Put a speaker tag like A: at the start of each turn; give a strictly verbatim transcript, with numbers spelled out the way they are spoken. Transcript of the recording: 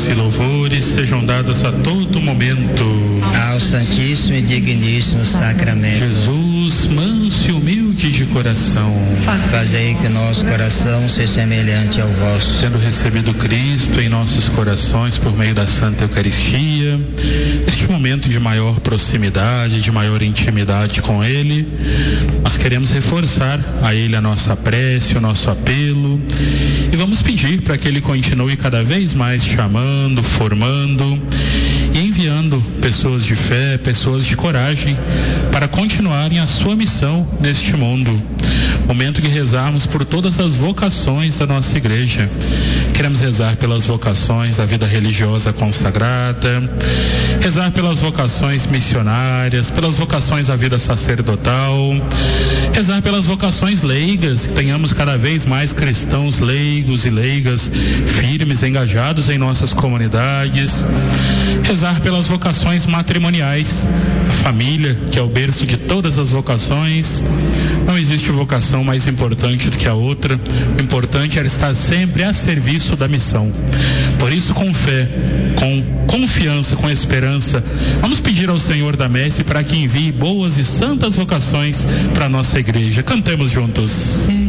A: e louvores sejam dadas a todo momento
B: ao Santíssimo e Digníssimo Sacramento.
A: Jesus, manso e humilde de coração,
B: fazei que nosso coração seja semelhante ao vosso.
A: Tendo recebido Cristo em nossos corações por meio da Santa Eucaristia, este momento de maior proximidade, de maior intimidade com Ele, nós queremos reforçar a Ele a nossa prece, o nosso apelo, e vamos pedir para que Ele continue cada vez mais chamando, formando e enviando pessoas de fé, pessoas de coragem para continuarem a sua missão neste mundo. Momento que rezarmos por todas as vocações da nossa igreja. Queremos rezar pelas vocações da vida religiosa consagrada, rezar pelas vocações missionárias, pelas vocações da vida sacerdotal, rezar pelas vocações leigas, que tenhamos cada vez mais cristãos leigos e leigas firmes, engajados em nossas comunidades, rezar pelas vocações matrimoniais, a família, que é o berço de todas as vocações. Não existe vocação mais importante do que a outra. O importante é estar sempre a serviço da missão. Por isso, com fé, com confiança, com esperança, vamos pedir ao Senhor da Messe para que envie boas e santas vocações para a nossa igreja. Cantemos juntos.